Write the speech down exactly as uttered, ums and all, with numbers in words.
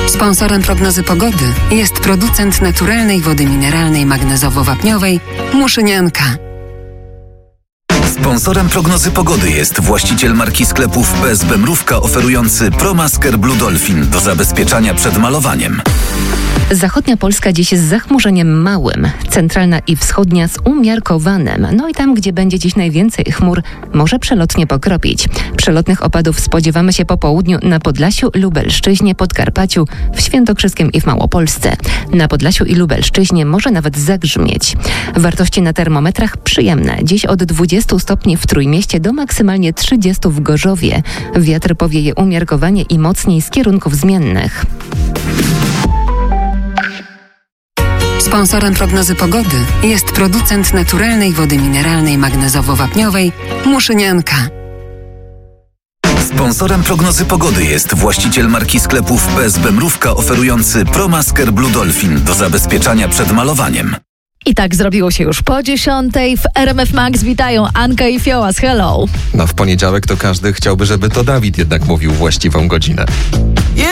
Sponsorem prognozy pogody jest producent naturalnej wody mineralnej magnezowo-wapniowej Muszynianka. Sponsorem prognozy pogody jest właściciel marki sklepów P S B Mrówka oferujący ProMasker Blue Dolphin do zabezpieczania przed malowaniem. Zachodnia Polska dziś z zachmurzeniem małym, centralna i wschodnia z umiarkowanym. No i tam, gdzie będzie dziś najwięcej chmur, może przelotnie pokropić. Przelotnych opadów spodziewamy się po południu na Podlasiu, Lubelszczyźnie, Podkarpaciu, w Świętokrzyskiem i w Małopolsce. Na Podlasiu i Lubelszczyźnie może nawet zagrzmieć. Wartości na termometrach przyjemne. Dziś od dwudziestu stopni w Trójmieście do maksymalnie trzydziestu w Gorzowie. Wiatr powieje umiarkowanie i mocniej z kierunków zmiennych. Sponsorem prognozy pogody jest producent naturalnej wody mineralnej magnezowo-wapniowej Muszynianka. Sponsorem prognozy pogody jest właściciel marki sklepów P S B Mrówka oferujący ProMasker Blue Dolphin do zabezpieczania przed malowaniem. I tak zrobiło się już po dziesiątej. W R M F Max witają Anka i Fiołas. Hello! No w poniedziałek to każdy chciałby, żeby to Dawid jednak mówił właściwą godzinę.